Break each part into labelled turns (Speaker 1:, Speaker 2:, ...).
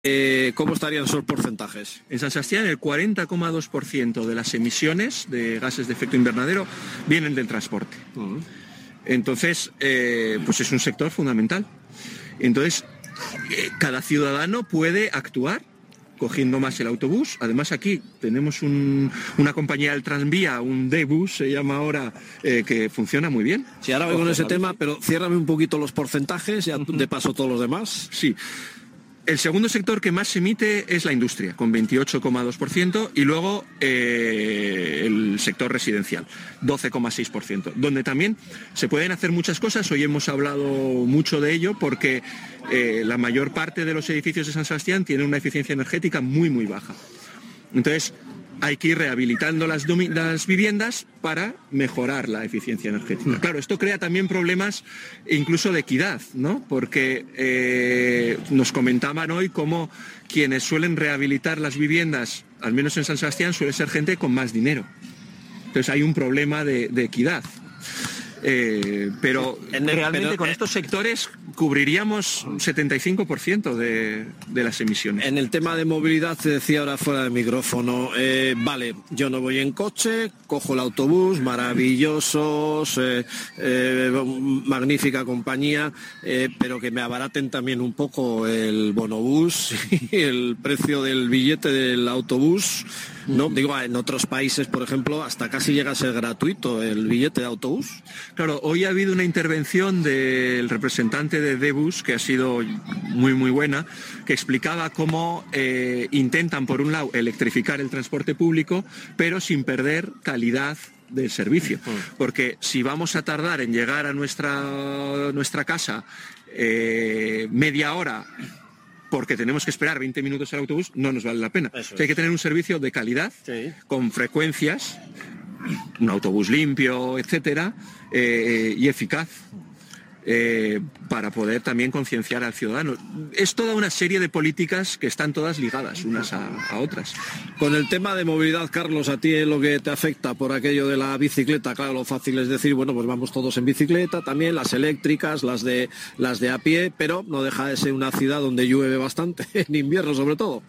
Speaker 1: ¿Cómo estarían esos porcentajes?
Speaker 2: En San Sebastián el 40,2% de las emisiones de gases de efecto invernadero vienen del transporte. Entonces, pues es un sector fundamental. Entonces, cada ciudadano puede actuar cogiendo más el autobús. Además, aquí tenemos una compañía del tranvía, un D-Bus se llama ahora, que funciona muy bien.
Speaker 1: Sí, ahora voy con ese tema, pero ciérrame un poquito los porcentajes, ya de paso todos los demás.
Speaker 2: Sí. El segundo sector que más se emite es la industria, con 28,2%, y luego el sector residencial, 12,6%, donde también se pueden hacer muchas cosas. Hoy hemos hablado mucho de ello porque la mayor parte de los edificios de San Sebastián tienen una eficiencia energética muy, muy baja. Entonces, hay que ir rehabilitando las viviendas para mejorar la eficiencia energética. Claro, esto crea también problemas incluso de equidad, ¿no? Porque nos comentaban hoy cómo quienes suelen rehabilitar las viviendas, al menos en San Sebastián, suele ser gente con más dinero. Entonces hay un problema de equidad. Pero realmente con estos sectores cubriríamos 75% de las emisiones.
Speaker 1: En el tema de movilidad, te decía ahora fuera de micrófono, vale, yo no voy en coche, cojo el autobús, maravillosos, magnífica compañía, pero que me abaraten también un poco el bonobús y el precio del billete del autobús. No, digo, en otros países, por ejemplo, hasta casi llega a ser gratuito el billete de autobús.
Speaker 2: Claro, hoy ha habido una intervención del representante de D-Bus que ha sido muy, muy buena, que explicaba cómo intentan, por un lado, electrificar el transporte público, pero sin perder calidad del servicio. Porque si vamos a tardar en llegar a nuestra casa media hora, porque tenemos que esperar 20 minutos al autobús, no nos vale la pena. O sea, hay que tener un servicio de calidad, sí, con frecuencias, un autobús limpio, etcétera, y eficaz, para poder también concienciar al ciudadano. Es toda una serie de políticas que están todas ligadas unas a otras.
Speaker 1: Con el tema de movilidad, Carlos, ¿a ti es lo que te afecta por aquello de la bicicleta? Claro, lo fácil es decir, bueno, pues vamos todos en bicicleta, también las eléctricas, las de a pie, pero no deja de ser una ciudad donde llueve bastante, en invierno sobre todo.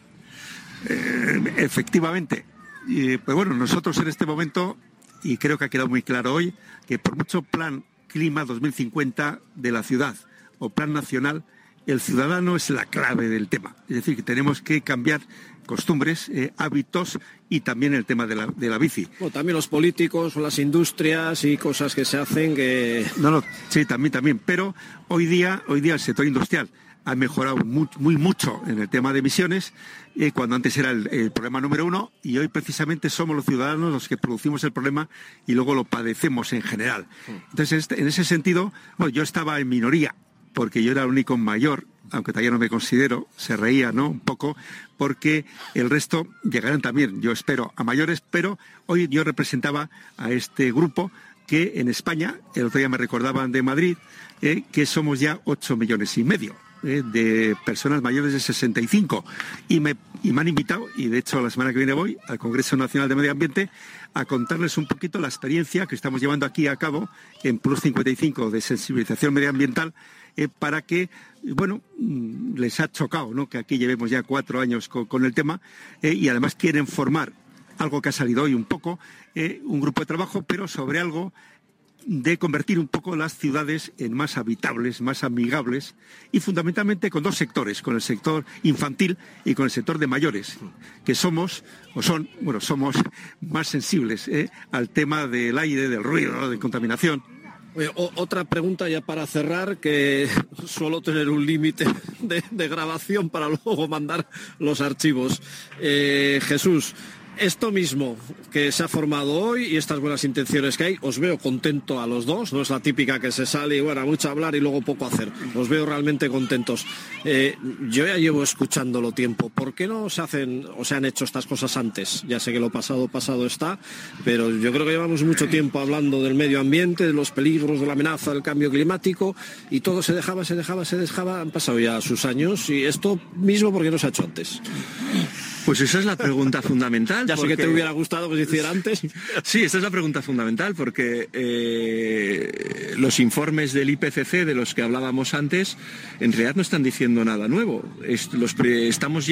Speaker 3: Efectivamente. Pues bueno, nosotros en este momento, y creo que ha quedado muy claro hoy, que por mucho plan Clima 2050 de la ciudad o plan nacional, el ciudadano es la clave del tema. Es decir, que tenemos que cambiar costumbres, hábitos y también el tema de la bici.
Speaker 1: Bueno, también los políticos, las industrias y cosas que se hacen que...
Speaker 3: No, sí, también. Pero hoy día el sector industrial ha mejorado mucho en el tema de emisiones, cuando antes era el problema número uno, y hoy precisamente somos los ciudadanos los que producimos el problema y luego lo padecemos en general. Entonces, en ese sentido, bueno, yo estaba en minoría, porque yo era el único mayor, aunque todavía no me considero, se reía, ¿no?, un poco, porque el resto llegarán también, yo espero, a mayores, pero hoy yo representaba a este grupo que en España, el otro día me recordaban de Madrid, que somos ya 8,5 millones de personas mayores de 65, y me han invitado, y de hecho la semana que viene voy al Congreso Nacional de Medio Ambiente a contarles un poquito la experiencia que estamos llevando aquí a cabo en Plus 55 de sensibilización medioambiental, para que, bueno, les ha chocado, ¿no?, que aquí llevemos ya 4 años con el tema, y además quieren formar algo que ha salido hoy un poco, un grupo de trabajo, pero sobre algo de convertir un poco las ciudades en más habitables, más amigables, y fundamentalmente con dos sectores, con el sector infantil y con el sector de mayores, que somos más sensibles al tema del aire, del ruido, ¿no?, de contaminación.
Speaker 1: Otra pregunta ya para cerrar, que suelo tener un límite de grabación para luego mandar los archivos. Jesús, esto mismo que se ha formado hoy y estas buenas intenciones que hay, os veo contento a los dos, no es la típica que se sale y bueno, mucho hablar y luego poco hacer, os veo realmente contentos. Yo ya llevo escuchándolo tiempo, ¿por qué no se hacen o se han hecho estas cosas antes? Ya sé que lo pasado está, pero yo creo que llevamos mucho tiempo hablando del medio ambiente, de los peligros, de la amenaza del cambio climático, y todo se dejaba, han pasado ya sus años, y esto mismo, ¿por qué no se ha hecho antes?
Speaker 2: Pues esa es la pregunta fundamental.
Speaker 1: Ya sé que te hubiera gustado que se hiciera antes.
Speaker 2: Sí, esa es la pregunta fundamental, porque los informes del IPCC de los que hablábamos antes, en realidad no están diciendo nada nuevo. Estamos